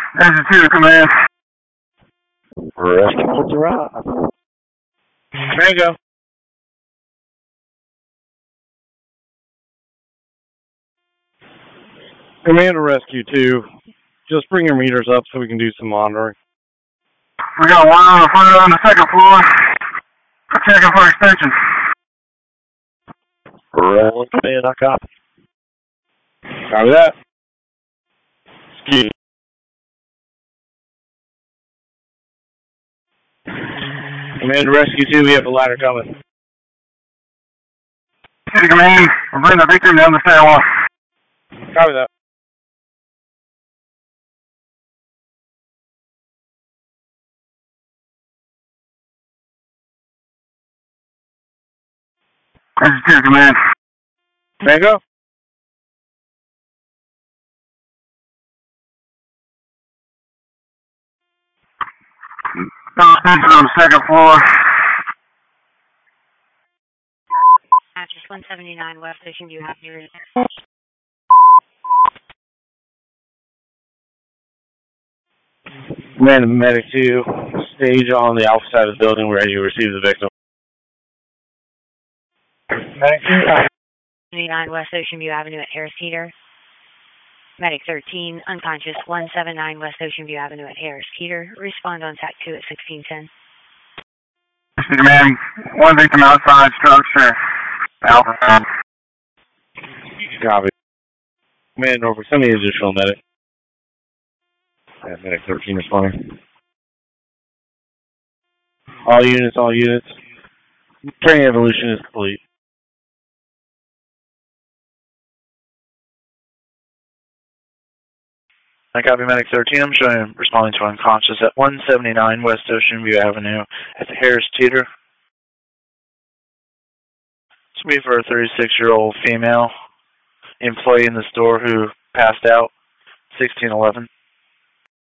Engine 2, command. Rescue, what's the route? Mango. Commander Rescue 2, just bring your meters up so we can do some monitoring. We got one on the floor on the second floor. We're checking for extension. Command, I copy. Copy that. Ski. Commander Rescue 2, we have a ladder coming. City command, we're bringing the victim down the stairwell. Copy that. Engine 2, command. Mango. Extension on the second floor. Mattress 179 West Ocean View, have your Commander Medic 2, stage on the alpha side of the building, we're ready to receive the victim. Medic 179 West Ocean View Avenue at Harris Teeter. Medic 13, unconscious, 179 West Ocean View Avenue at Harris Teeter. Respond on TAC 2 at 1610. City command, one victim outside structure. Alpha. Copy. Commander over, send me an additional medic. Medic 13 responding. All units, all units. Training evolution is complete. I copy Medic 13. I'm showing responding to unconscious at 179 West Ocean View Avenue at the Harris Teeter. It's me for a 36-year-old female employee in the store who passed out, 1611.